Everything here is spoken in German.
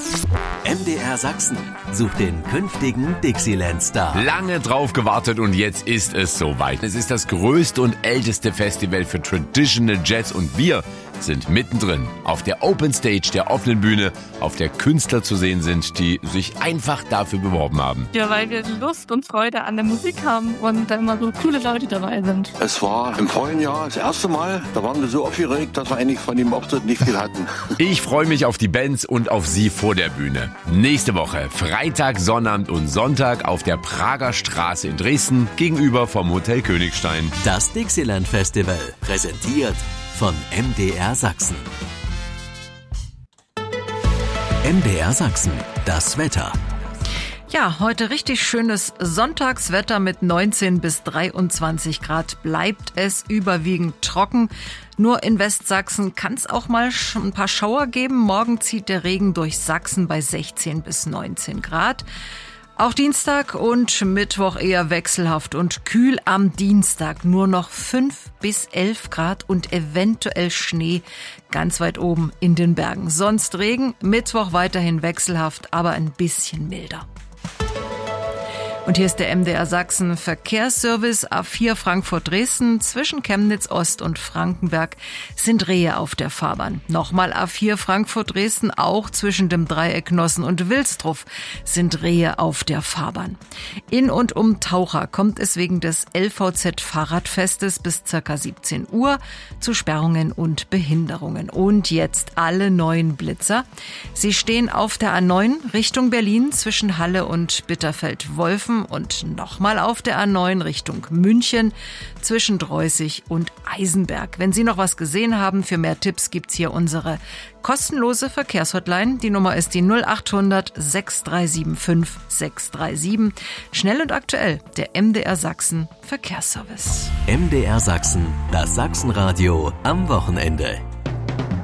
MDR Sachsen sucht den künftigen Dixieland-Star. Lange drauf gewartet und jetzt ist es soweit. Es ist das größte und älteste Festival für Traditional Jazz und wir sind mittendrin auf der Open Stage, der offenen Bühne, auf der Künstler zu sehen sind, die sich einfach dafür beworben haben. Ja, weil wir Lust und Freude an der Musik haben und da immer so coole Leute dabei sind. Es war im vorigen Jahr das erste Mal, da waren wir so aufgeregt, dass wir eigentlich von dem Auftritt nicht viel hatten. Ich freue mich auf die Bands und auf Sie vor der Bühne. Nächste Woche, Freitag, Sonnabend und Sonntag auf der Prager Straße in Dresden gegenüber vom Hotel Königstein. Das Dixieland Festival, präsentiert von MDR Sachsen. MDR Sachsen, das Wetter. Ja, heute richtig schönes Sonntagswetter mit 19 bis 23 Grad. Bleibt es überwiegend trocken. Nur in Westsachsen kann es auch mal ein paar Schauer geben. Morgen zieht der Regen durch Sachsen bei 16 bis 19 Grad. Auch Dienstag und Mittwoch eher wechselhaft und kühl. Am Dienstag nur noch 5 bis 11 Grad und eventuell Schnee ganz weit oben in den Bergen. Sonst Regen, Mittwoch weiterhin wechselhaft, aber ein bisschen milder. Und hier ist der MDR Sachsen Verkehrsservice. A4 Frankfurt-Dresden zwischen Chemnitz Ost und Frankenberg sind Rehe auf der Fahrbahn. Nochmal A4 Frankfurt-Dresden, auch zwischen dem Dreieck Nossen und Wilsdruff sind Rehe auf der Fahrbahn. In und um Taucher kommt es wegen des LVZ-Fahrradfestes bis ca. 17 Uhr zu Sperrungen und Behinderungen. Und jetzt alle neuen Blitzer. Sie stehen auf der A9 Richtung Berlin zwischen Halle und Bitterfeld-Wolfen und nochmal auf der A9 Richtung München zwischen Dreußig und Eisenberg. Wenn Sie noch was gesehen haben, für mehr Tipps gibt's hier unsere kostenlose Verkehrshotline. Die Nummer ist die 0800 6375 637. Schnell und aktuell, der MDR Sachsen Verkehrsservice. MDR Sachsen, das Sachsenradio am Wochenende.